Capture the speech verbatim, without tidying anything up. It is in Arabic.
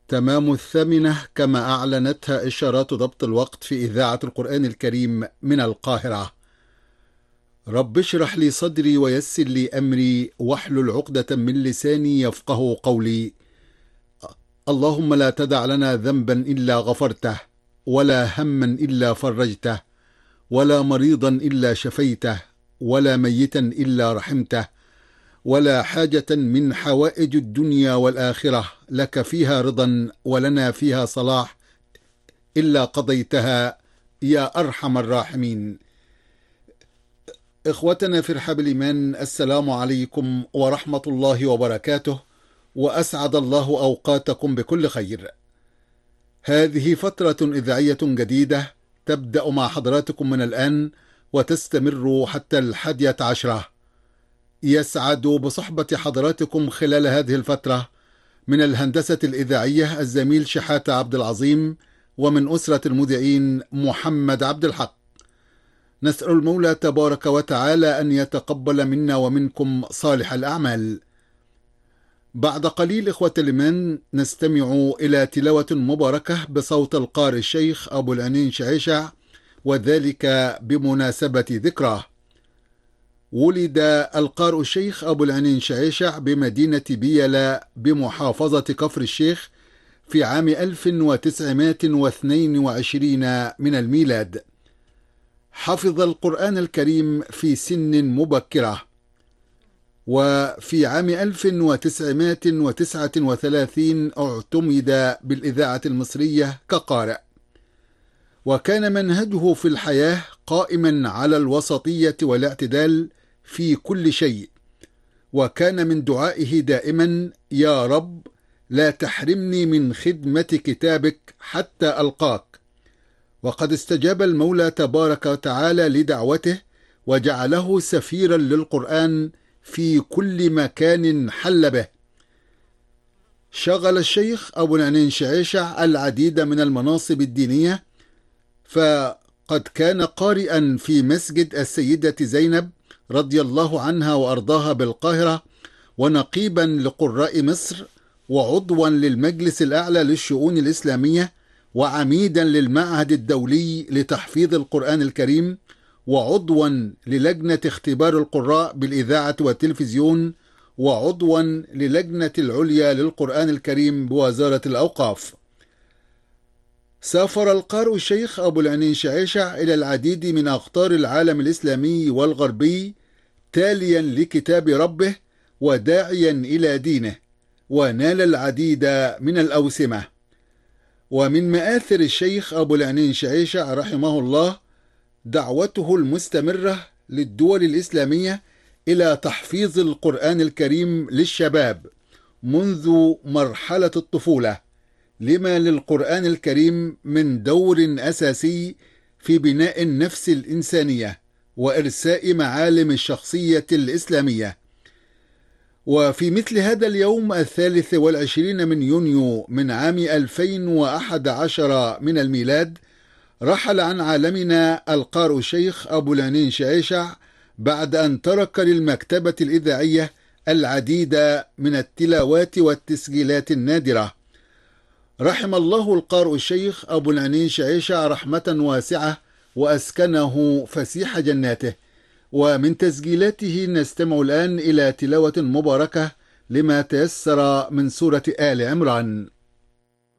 تمام الثامنة كما أعلنتها إشارات ضبط الوقت في إذاعة القرآن الكريم من القاهرة. رب اشرح لي صدري ويسر لي أمري واحلل عقدة من لساني يفقه قولي. اللهم لا تدع لنا ذنبا إلا غفرته، ولا هما إلا فرجته، ولا مريضا إلا شفيته، ولا ميتا إلا رحمته، ولا حاجة من حوائج الدنيا والآخرة لك فيها رضا ولنا فيها صلاح إلا قضيتها يا أرحم الراحمين. إخوتنا في رحاب الإيمان، السلام عليكم ورحمة الله وبركاته، وأسعد الله أوقاتكم بكل خير. هذه فترة إذاعية جديدة تبدأ مع حضراتكم من الآن وتستمر حتى الحادية عشرة. يسعد بصحبة حضراتكم خلال هذه الفترة من الهندسة الإذاعية الزميل شحاتة عبد العظيم، ومن أسرة المذيعين محمد عبد الحق. نسأل المولى تبارك وتعالى أن يتقبل منا ومنكم صالح الأعمال. بعد قليل إخوة الإيمان نستمع إلى تلاوة مباركة بصوت القارئ الشيخ أبو العنين شعيشع، وذلك بمناسبة ذكراه. ولد القارئ الشيخ أبو العنين شعيشع بمدينة بيلا بمحافظة كفر الشيخ في عام ألف وتسعمائة واثنين وعشرين من الميلاد. حفظ القرآن الكريم في سن مبكرة، وفي عام ألف وتسعمائة وتسعة وثلاثين اعتمد بالإذاعة المصرية كقارئ، وكان منهجه في الحياة قائما على الوسطية والاعتدال في كل شيء، وكان من دعائه دائما: يا رب لا تحرمني من خدمة كتابك حتى ألقاك. وقد استجاب المولى تبارك وتعالى لدعوته وجعله سفيرا للقرآن في كل مكان حل به. شغل الشيخ أبو العنين شعيشع العديد من المناصب الدينية، فقد كان قارئا في مسجد السيدة زينب رضي الله عنها وأرضاها بالقاهرة، ونقيبا لقراء مصر، وعضوا للمجلس الأعلى للشؤون الإسلامية، وعميدا للمعهد الدولي لتحفيظ القرآن الكريم، وعضوا للجنة اختبار القراء بالإذاعة والتلفزيون، وعضوا للجنة العليا للقرآن الكريم بوزارة الأوقاف. سافر القارئ الشيخ أبو العنين شعيشع إلى العديد من أقطار العالم الإسلامي والغربي تاليا لكتاب ربه وداعيا إلى دينه، ونال العديد من الأوسمة. ومن مآثر الشيخ أبو العنين شعيشع رحمه الله دعوته المستمرة للدول الإسلامية إلى تحفيظ القرآن الكريم للشباب منذ مرحلة الطفولة، لما للقرآن الكريم من دور أساسي في بناء النفس الإنسانية وإرساء معالم الشخصية الإسلامية. وفي مثل هذا اليوم الثالث والعشرين من يونيو من عام ألفين وأحد عشر من الميلاد رحل عن عالمنا القارئ الشيخ أبو العنين شعيشع، بعد أن ترك للمكتبة الإذاعية العديد من التلاوات والتسجيلات النادرة. رحم الله القارئ الشيخ أبو العنين شعيشع رحمة واسعة، وأسكنه فسيح جناته. ومن تسجيلاته نستمع الآن إلى تلاوة مباركة لما تيسر من سورة آل عمران.